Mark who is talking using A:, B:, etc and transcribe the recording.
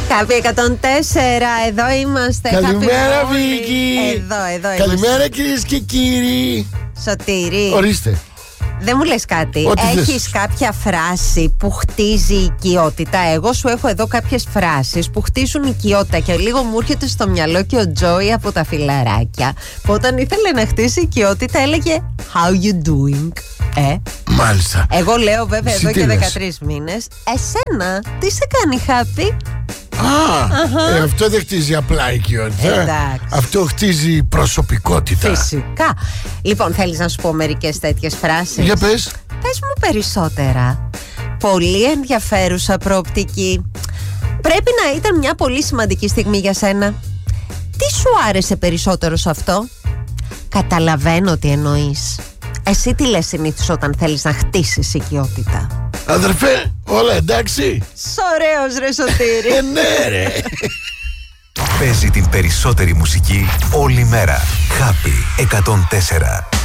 A: Happy 104, εδώ είμαστε.
B: Καλημέρα, Βίκη.
A: Εδώ
B: Καλημέρα, κυρίες και κύριοι.
A: Σωτήρη.
B: Ορίστε.
A: Δεν μου λες κάτι.
B: Ό,τι
A: Έχεις
B: θες.
A: κάποια φράση που χτίζει οικειότητα? Εγώ σου έχω εδώ κάποιες φράσεις που χτίζουν οικειότητα και λίγο μου έρχεται στο μυαλό και ο Τζόι από τα φιλαράκια, που όταν ήθελε να χτίσει οικειότητα έλεγε How you doing?
B: Μάλιστα.
A: Εγώ λέω βέβαια
B: Εσύ
A: εδώ
B: τι
A: και
B: λες?
A: 13 μήνες. Εσένα τι σε κάνει happy?
B: Αυτό δεν χτίζει απλά οικειότητα.
A: Εντάξει.
B: Αυτό χτίζει προσωπικότητα.
A: Φυσικά. Λοιπόν, θέλεις να σου πω μερικές τέτοιες φράσεις?
B: Για πες.
A: Πες μου περισσότερα. Πολύ ενδιαφέρουσα προοπτική. Πρέπει να ήταν μια πολύ σημαντική στιγμή για σένα. Τι σου άρεσε περισσότερο σε αυτό? Καταλαβαίνω τι εννοείς. Εσύ τι λες συνήθως όταν θέλεις να χτίσεις οικειότητα?
B: Αδερφέ, όλα εντάξει?
A: Ωραίος ρε Σωτήρη.
B: Ναι ρε.
C: Παίζει την περισσότερη μουσική όλη μέρα. Happy 104.